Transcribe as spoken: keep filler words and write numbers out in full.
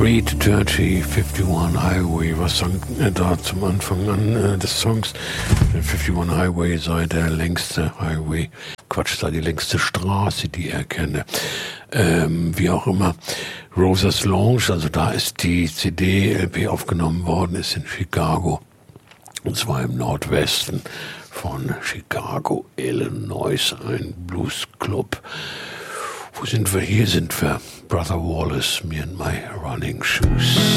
Street Dirty fifty-one Highway. Was sang er da zum Anfang an äh, des Songs? Der fifty-one Highway sei der längste Highway. Quatsch, sei die längste Straße, die er kenne. Ähm, wie auch immer. Rosas Lounge, also da ist die C D, L P aufgenommen worden, ist in Chicago. Und zwar im Nordwesten von Chicago, Illinois, ein Bluesclub. Wo sind wir? Hier sind wir. Brother Wallace, Me and My Running Shoes.